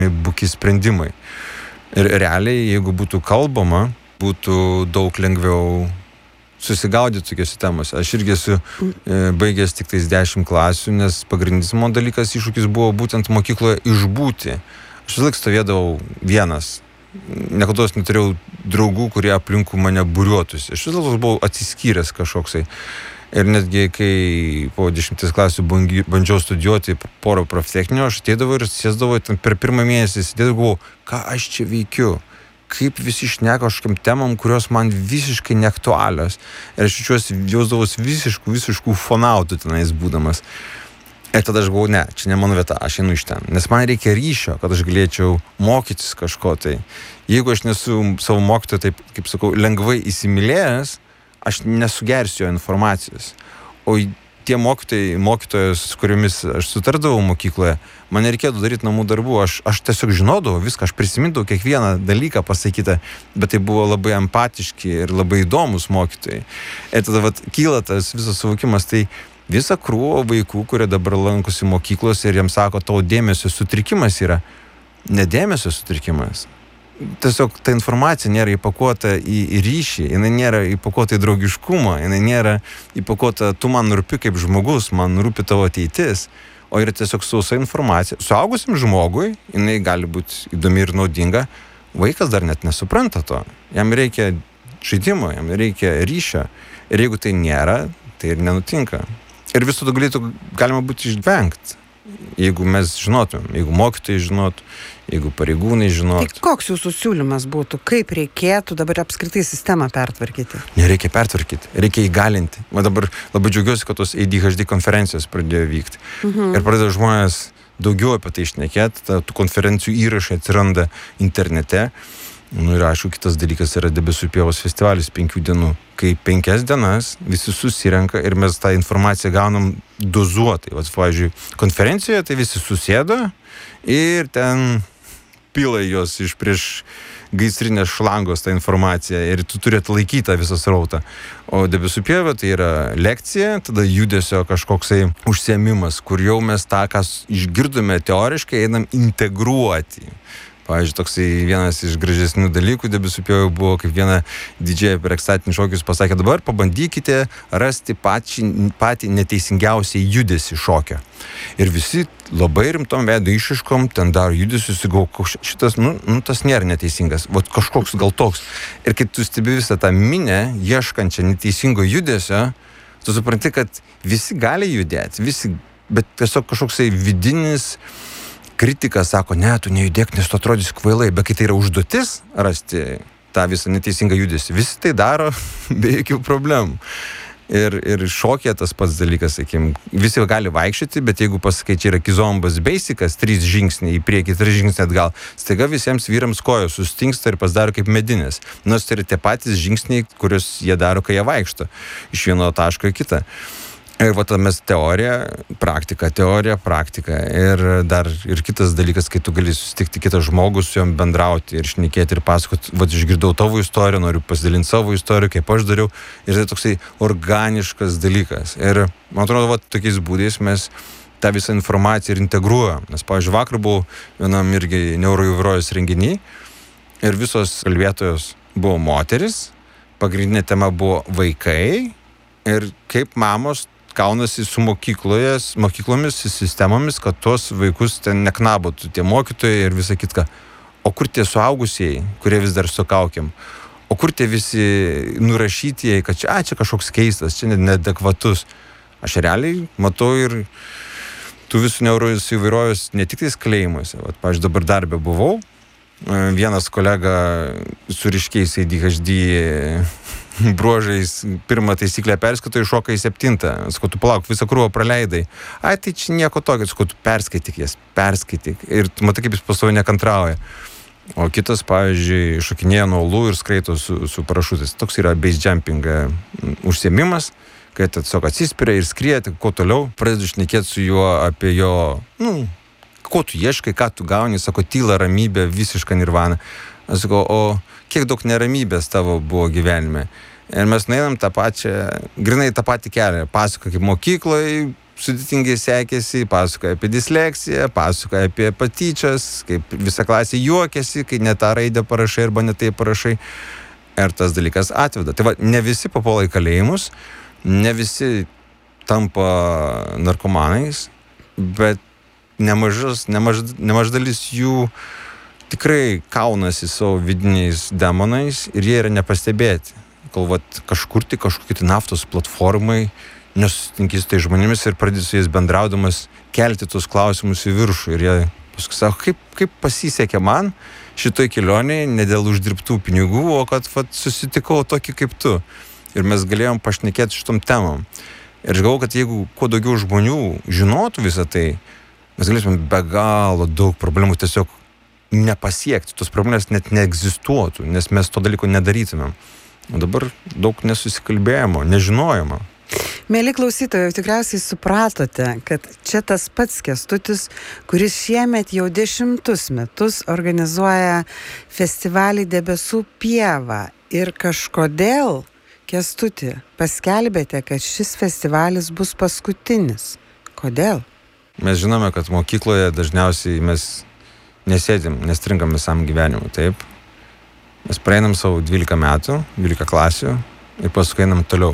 buki sprendimai. Ir realiai, jeigu būtų kalbama, būtų daug lengviau susigaudyti tokiose temose. Aš irgi esu baigęs tik tais 10 klasių, nes pagrindinis mano dalykas iššūkis buvo būtent mokykloje išbūti. Aš vis laik stovėdavau vienas. Niekados neturėjau draugų, kurie aplinkų mane būriuotųsi. Aš vis laik buvau atsiskyręs kažkoksai. Ir netgi, kai po 10 klasių bandžiau studijuoti porą proftechninių, aš ateidavau ir sėsdavau per pirmą mėnesį, sėdėdavau, ką aš čia veikiu, kaip visi šneka kažkokiam temam, kurios man visiškai neaktualios. Ir aš jausdavos visiškų fonautų tenais būdamas. Ir tada aš galvoju, ne, čia ne mano vieta, aš einu iš ten. Nes man reikia ryšio, kad aš galėčiau mokytis kažko tai. Jeigu aš nesu savo mokytojo, taip, kaip sakau, lengvai įsimylėjęs, aš nesugersiu jo informacijos. O tie mokytojos, su kuriomis aš sutardavau mokykloje, man nereikėtų daryti namų darbų. Aš tiesiog žinodavau viską, aš prisimindavau kiekvieną dalyką pasakytą, bet tai buvo labai empatiški ir labai įdomus mokytojai. Ir tada kyla tas visas suvokimas, tai visa krūva vaikų, kurie dabar lankosi mokyklose ir jiems sako, tavo dėmesio sutrikimas yra. Nedėmesio sutrikimas. Tiesiog ta informacija nėra įpakuota į ryšį, jinai nėra įpakuota į draugiškumą, jinai nėra įpakuota, tu man rūpi kaip žmogus, man rūpi tavo ateitis, o yra tiesiog sausa informacija. Suaugusiam žmogui jinai gali būti įdomi ir naudinga, vaikas dar net nesupranta to. Jam reikia žaidimo, jam reikia ryšio ir jeigu tai nėra, tai ir nenutinka. Ir viso to galima būti išvengti. Jeigu mes žinotumėm, jeigu mokytojai žinotų, jeigu pareigūnai žinotų. Tai koks jūsų siūlymas būtų, kaip reikėtų dabar apskritai sistemą pertvarkyti? Nereikia pertvarkyti, reikia įgalinti. Man dabar labai džiaugiuosi, kad tos ADHD konferencijos pradėjo vykti. Ir pradėjo žmonės daugiau apie tai šnekėti, tų konferencijų įrašai atsiranda internete. Ir aišku, kitas dalykas yra Debesų pievos festivalis 5 dienų, kai 5 dienas visi susirenka ir mes tą informaciją gaunam dozuotai. Pavyzdžiui, konferencijoje tai visi susėdo ir ten pila jos iš prieš gaisrinės šlangos tą informaciją ir tu turi atlaikyti tą visą srautą. O Debesų pieva tai yra lekcija, tada judesio kažkoksai užsiėmimas, kur jau mes tą, ką išgirdome teoriškai, einam integruoti. Pavyzdžiui, toksai vienas iš gražesnių dalykų Debesų pievoje buvo, kaip viena didžėja per ekstatinius šokius pasakė, dabar pabandykite rasti patį neteisingiausiai judesį šokio. Ir visi labai rimtom veido išraiškom ten daro judesius ir galvoja, šitas, tas nėra neteisingas, kažkoks gal toks. Ir kai tu stebi visą tą minę, ieškančią neteisingo judesio, tu supranti, kad visi gali judėti, bet tiesiog kažkoksai vidinis kritikas sako, ne, tu nejudėk, nes tu atrodysi kvailai, bet kai tai yra užduotis rasti tą visą neteisingą judesį, visi tai daro be jokių problemų. Ir šokė tas pats dalykas, sakykim, visi gali vaikščioti, bet jeigu pasakai, čia yra kizombas basicas, 3 žingsniai į priekį, 3 žingsniai atgal, staiga visiems vyrams kojos sustingsta ir pasidaro kaip medinės. Nors tai yra tie patys žingsniai, kuriuos jie daro, kai jie vaikšto iš vieno taško į kitą. Ir mes teorija, praktika. Ir dar ir kitas dalykas, kai tu gali susitikti kitą žmogų, su juom bendrauti ir šnekėti ir pasakoti, išgirdau tavo istoriją, noriu pasidalinti savo istoriją, kaip aš dariau. Ir tai toksai organiškas dalykas. Ir man atrodo, tokiais būdais mes tą visą informaciją ir integruojam. Nes, pavyzdžiui, vakar buvau vienam irgi neuroįvairovės renginy ir visos kalbėtojos buvo moteris, pagrindinė tema buvo vaikai ir kaip mamos kaunasi su mokyklomis, sistemomis, kad tuos vaikus ten neknabotų tie mokytojai ir visa kitka. O kur tie suaugusieji, kurie vis dar su kaukėm? O kur tie visi nurašytieji, kad čia kažkoks keistas, čia neadekvatus? Aš realiai matau ir tų visų neuros įvairovės ne tik tais kalėjimuose. Pavyzdžiui, dabar darbę buvau, vienas kolega su ryškiais ADHD bruožais pirmą taisyklę perskaito, iššoka į 7. Sakau, tu palauk, visą krūvą praleidai. Ai, tai čia nieko tokio. Sakau, tu perskaityk. Ir tu matai, kaip jis pastoviai nekantrauja. O kitas, pavyzdžiui, šokinėja nuo uolų ir skraito su parašutais. Toks yra base jumping užsiėmimas, kai tiesiog atsispiria ir skrieja, kuo toliau. Pradedu šnekėti su juo apie jo, ko tu ieškai, ką tu gauni. Sako, tyla, ramybė, visiška nirvana. Aš sakau, o kiek daug neramybės tavo buvo gyvenime. Ir mes nueinam grinai tą patį kelią. Pasako, kaip mokykloje, sudėtingai sekėsi, pasakoja apie disleksiją, pasakoja apie patyčias, kaip visa klasė juokiasi, kai ne tą raidę parašai arba ne tai parašai. Ir tas dalykas atveda. Tai va, ne visi papuola į kalėjimus, ne visi tampa narkomanais, bet nemaž dalis jų tikrai kaunasi savo vidiniais demonais ir jie yra nepastebėti. Kol kažkur kažkokie naftos platformai nesusitinki su tai žmonėmis ir pradedi su jais bendraudamas kelti tos klausimus į viršų. Ir jie paskui sako, kaip pasisekė man šitoj kelionėje, ne dėl uždirbtų pinigų, o kad susitikau tokį kaip tu. Ir mes galėjom pašnekėti šitom temom. Ir aš galvoju, kad jeigu kuo daugiau žmonių žinotų visą tai, mes galėsime be galo daug problemų tiesiog nepasiekti. Tos problemas net neegzistuotų, nes mes to dalyko nedarytumėm. O dabar daug nesusikalbėjimo, nežinojimo. Mėly klausytojai, tikriausiai supratote, kad čia tas pats Kęstutis, kuris šiemet jau 10 metus organizuoja festivalį Debesų pieva. Ir kažkodėl, Kęstuti, paskelbėte, kad šis festivalis bus paskutinis. Kodėl? Mes žinome, kad mokykloje dažniausiai mes nesėdim, nestringam visam gyvenimui, taip? Mes praeinam savo 12 metų, 12 klasių ir paskui einam toliau.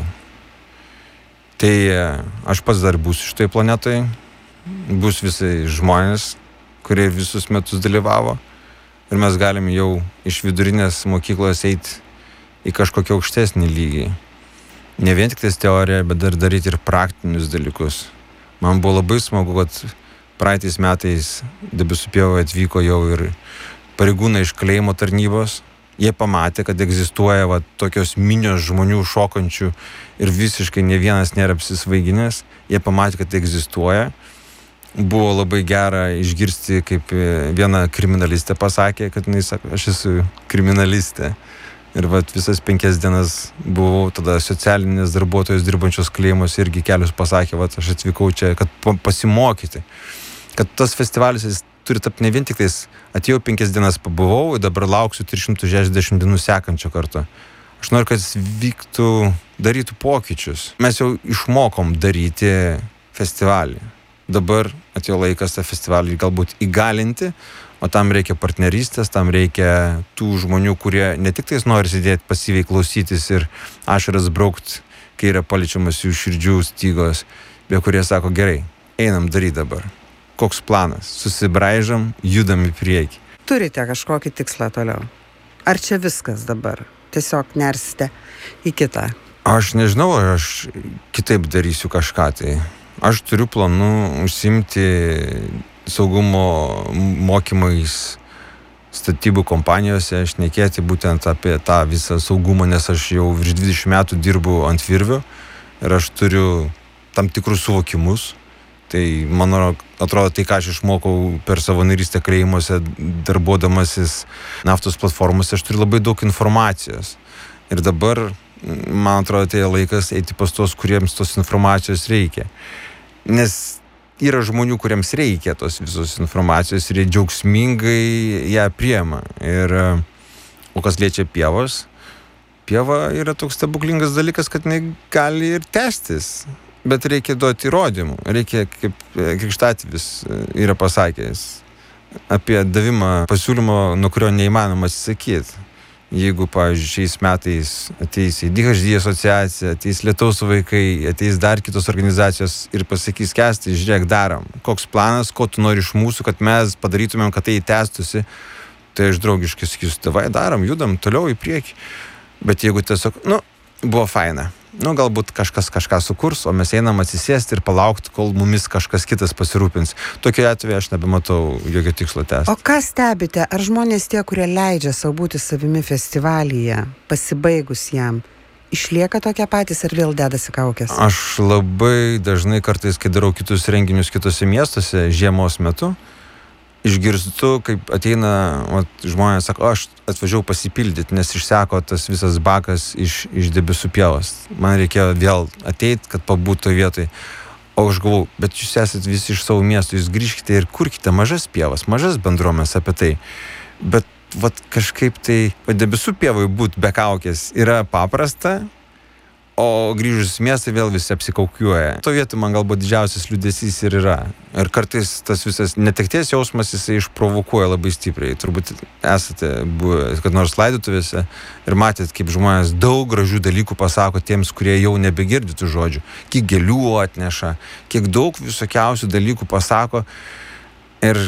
Tai aš pats dar būsiu šitoj planetoje, bus visai žmonės, kurie visus metus dalyvavo ir mes galim jau iš vidurinės mokyklos eiti į kažkokį aukštesnį lygį. Ne vien tik tais teoriją, bet dar daryti ir praktinius dalykus. Man buvo labai smagu, kad praeitais metais Debesų pievoje atvyko jau ir pareigūnai iš kalėjimo tarnybos. Jie pamatė, kad egzistuoja tokios minios žmonių šokančių ir visiškai ne vienas nėra apsisvaiginęs. Jie pamatė, kad egzistuoja. Buvo labai gera išgirsti, kaip viena kriminalistė pasakė, kad jinai sako, aš esu kriminalistė. Ir visas 5 dienas buvau tada socialinės darbuotojos dirbančios kalėjimus irgi kelius pasakė, aš atvykau čia, kad pasimokyti. Kad tas festivalis jis turi tapti ne vien tik tais atėjau 5 dienas pabuvau ir dabar lauksiu 360 dienų sekančio karto. Aš noriu, kad jis vyktų, darytų pokyčius. Mes jau išmokom daryti festivalį. Dabar atėjo laikas tą festivalį galbūt įgalinti, o tam reikia partnerystės, tam reikia tų žmonių, kurie ne tik tais nori sėdėti pasyviai klausytis ir ašaras braukt, kai yra paliečiamas jų širdžių stygos, bet kurie sako, gerai, einam daryti dabar. Koks planas? Susibraižam, judam į priekį. Turite kažkokį tikslą toliau? Ar čia viskas dabar? Tiesiog nersite į kitą? Aš nežinau, ar aš kitaip darysiu kažką tai. Aš turiu planų užsiimti saugumo mokymais statybų kompanijose, šnekėti būtent apie tą visą saugumą, nes aš jau virš 20 metų dirbu ant virvių ir aš turiu tam tikrus suvokimus. Tai, man atrodo, tai, ką aš išmokau per savo narystę kalėjimuose, darbuodamasis naftos platformose, aš turiu labai daug informacijos. Ir dabar, man atrodo, tai laikas eiti pas tos, kuriems tos informacijos reikia. Nes yra žmonių, kuriems reikia tos visos informacijos ir jie džiaugsmingai ją priema. O kas liečia pievos, pieva yra toks stebuklingas dalykas, kad jinai gali ir tęstis. Bet reikia duoti įrodymų. Reikia, kaip Krikštatėvis yra pasakęs, apie davimą pasiūlymo, nuo kurio neįmanoma atsisakyti. Jeigu, pavyzdžiui, šiais metais ateis ADHD asociacija, ateis Lietaus vaikai, ateis dar kitos organizacijos ir pasakys, Kęstai, žiūrėk, darom. Koks planas, ko tu nori iš mūsų, kad mes padarytumėm, kad tai tęstųsi, tai aš draugiškai sakysiu, davai, darom, judam toliau į priekį. Bet jeigu tiesiog, buvo faina. Galbūt kažkas kažką sukurs, o mes einam atsisėsti ir palaukti, kol mumis kažkas kitas pasirūpins. Tokiu atveju aš nebematau jokio tikslo tęsti. O ką stebite? Ar žmonės tie, kurie leidžia savo būti savimi festivalyje, pasibaigus jam, išlieka tokie patys ar vėl dedasi kaukės? Aš labai dažnai kartais, kai darau kitus renginius kitose miestuose žiemos metu, išgirstu, kaip ateina žmonės, sako, aš atvažiavau pasipildyti, nes išseko tas visas bakas iš Debesų pievos. Man reikėjo vėl ateiti, kad pabūtų vietoj. O aš galvau, bet jūs esat visi iš savo miestų, jūs grįžkite ir kurkite mažas pievas, mažas bendruomenės apie tai. Bet kažkaip tai Debesų pievai būt be kaukės yra paprasta, o grįžus į miestą vėl visi apsikaukiuoja. To vietu man galbūt didžiausias liūdesys ir yra. Ir kartais tas visas netekties jausmas jisai išprovokuoja labai stipriai. Turbūt esate buvę, kad nors laidotuvėse ir matėt, kaip žmonės daug gražių dalykų pasako tiems, kurie jau nebegirdi tų žodžių. Kiek gėlių atneša, kiek daug visokiausių dalykų pasako. Ir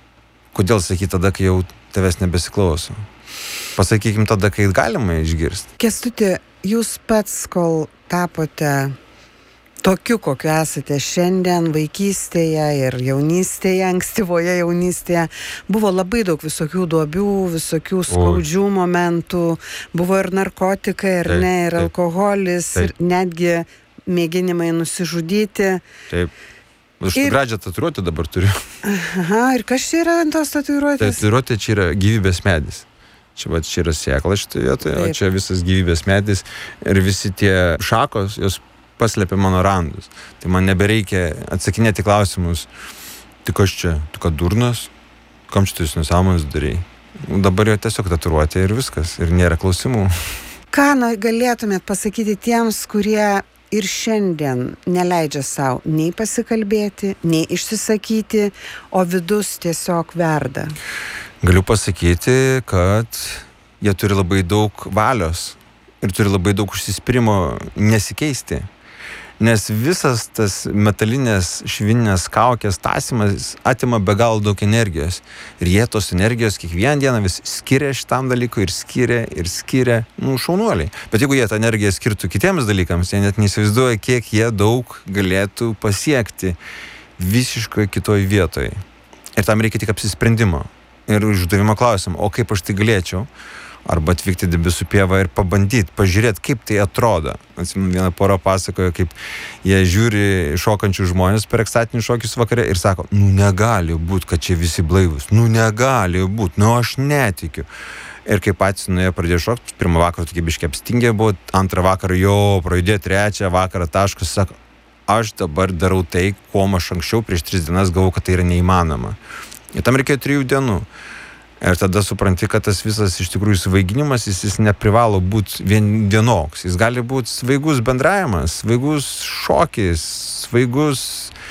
kodėl sakyti tada, kai jau tavęs nebesiklauso? Pasakykim tada, kai galima išgirsti. Kęstuti, jūs pats, kol tapote tokiu, kokiu esate šiandien, vaikystėje ir jaunystėje, ankstyvoje jaunystėje, buvo labai daug visokių duobių, visokių skaudžių momentų, buvo ir narkotikai, ir ne, ir alkoholis, ir netgi mėginimai nusižudyti. Taip. Aš gražią tatuiruotę dabar turiu. Aha, ir kas čia yra ant tos tatuiruotės? Tatuiruotė čia yra gyvybės medis. Čia yra sėkla šitoje vietoje, o čia visas gyvybės medis ir visi tie šakos, jos paslėpia mano randus. Tai man nebereikia atsakinėti klausimus, tai kas čia, tu ką durnas, kam čia tu jūs nesąmonės darai. Dabar jau tiesiog tatuiruotė ir viskas, ir nėra klausimų. Ką galėtumėt pasakyti tiems, kurie ir šiandien neleidžia savo nei pasikalbėti, nei išsisakyti, o vidus tiesiog verda? Galiu pasakyti, kad jie turi labai daug valios ir turi labai daug užsispyrimo nesikeisti. Nes visas tas metalinės švininės kaukės tąsymas atima be galo daug energijos. Ir jie tos energijos kiekvieną dieną vis skiria šitam dalykui ir skiria, šaunuoliai. Bet jeigu jie tą energiją skirtų kitiems dalykams, jie net neįsivaizduoja, kiek jie daug galėtų pasiekti visiškai kitoj vietoje. Ir tam reikia tik apsisprendimo. Ir uždavimo klausimą, o kaip aš tai galėčiau? Arba atvykti į Debesų pievą ir pabandyti, pažiūrėti, kaip tai atrodo. Atsimenu, viena pora pasakojo, kaip jie žiūri šokančių žmonės per ekstatinius šokius vakare ir sako, negali būti, kad čia visi blaivus, negali būti, aš netikiu. Ir kai patys nuėjo pradėjo šokti, pirmą vakarą tokie biškiai apstingę buvo, antrą vakarą jau pradėjo, trečią vakarą taškas, sako, aš dabar darau tai, ko aš anksčiau prieš 3 dienas galvojau, kad tai yra neįmanoma. Ir tam reikėjo 3 dienų. Ir tada supranti, kad tas visas iš tikrųjų svaiginimas, jis neprivalo būti vienoks. Jis gali būti svaigus bendravimas, svaigus šokis, svaigus,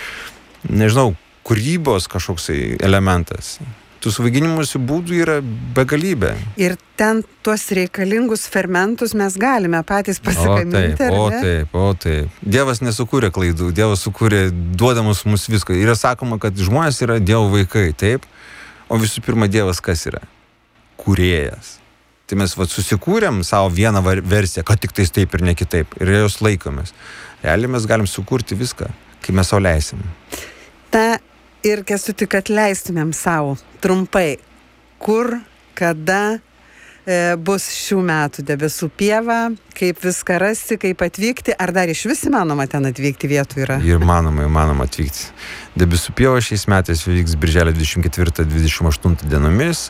nežinau, kūrybos kažkoksai elementas. Tų svaiginimosi būdų yra begalybė. Ir ten tuos reikalingus fermentus mes galime patys pasigaminti, O taip. Dievas nesukūrė klaidų, Dievas sukūrė duodamus mums visko. Yra sakoma, kad žmonės yra Dievo vaikai, taip? O visų pirma, Dievas kas yra? Kūrėjas. Tai mes susikūrėm savo vieną versiją, kad tik tais taip ir ne kitaip. Ir jos laikomės. Realiai mes galim sukurti viską, kai mes sau leisim. Ir Kęstuti, kad leistumėm savo trumpai, kur, kada bus šių metų Debesų pieva, kaip viską rasti, kaip atvykti, ar dar iš vis įmanoma ten atvykti, vietų yra? Ir įmanoma atvykti. Debesų pieva šiais metais vyks birželio 24-28 dienomis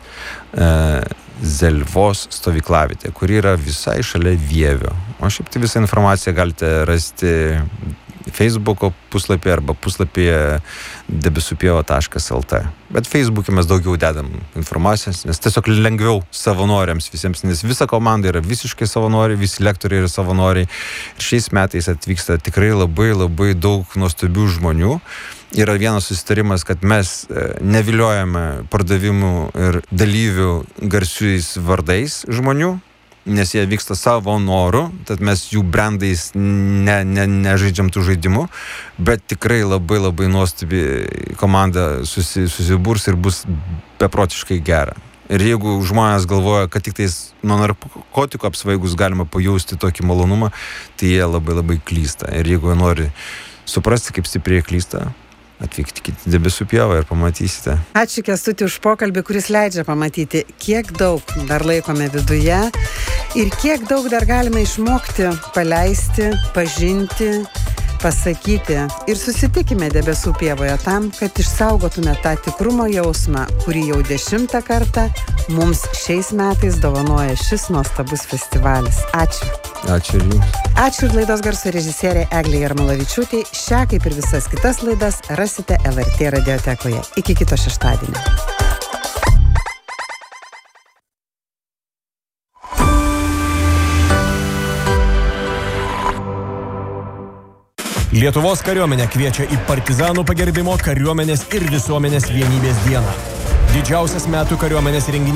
Zelvos stovyklavietė, kuri yra visai šalia Vievio. O šiaip tai visą informaciją galite rasti Facebooko puslapyje arba puslapyje debesupieva.lt. Bet Facebook'e mes daugiau dedam informacijos, nes tiesiog lengviau savanoriams visiems, nes visa komanda yra visiškai savanoriai, visi lektoriai yra savanoriai. Ir šiais metais atvyksta tikrai labai daug nuostabių žmonių. Yra vienas susitarimas, kad mes neviliojame pardavimų ir dalyvių garsiais vardais žmonių, nes jie vyksta savo noru, tad mes jų brandais nežaidžiam tų žaidimų, bet tikrai labai nuostabi komanda susiburs ir bus beprotiškai gera. Ir jeigu žmonės galvoja, kad tik tais nuo narkotikų apsvaigus galima pajausti tokį malonumą, tai jie labai klysta. Ir jeigu nori suprasti, kaip stipriai klysta, atvykti į Debesų pievą ir pamatysite. Ačiū Kęstuti už pokalbį, kuris leidžia pamatyti, kiek daug dar laikome viduje ir kiek daug dar galime išmokti, paleisti, pažinti, pasakyti. Ir susitikime Debesų pievoje tam, kad išsaugotume tą tikrumo jausmą, kurį jau 10 kartą mums šiais metais dovanoja šis nuostabus festivalis. Ačiū. Ačiū ir jums. Ačiū ir laidos garso režisierė Eglė Jarmolavičiūtė. Šią kaip ir visas kitas laidas rasite LRT radiotekoje. Iki kito šeštadienio. Lietuvos kariuomenė kviečia į partizanų pagerbimo kariuomenės ir visuomenės vienybės dieną. Didžiausias metų kariuomenės renginys